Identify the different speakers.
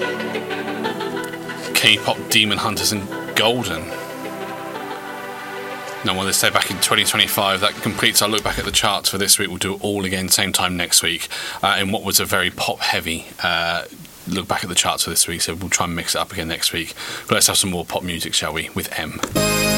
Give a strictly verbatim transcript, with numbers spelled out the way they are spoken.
Speaker 1: K-pop Demon Hunters and Golden. Now, while they stay back in twenty twenty-five, that completes our look back at the charts for this week. We'll do it all again same time next week uh, in what was a very pop-heavy uh, look back at the charts for this week. So we'll try and mix it up again next week. But let's have some more pop music, shall we, with M.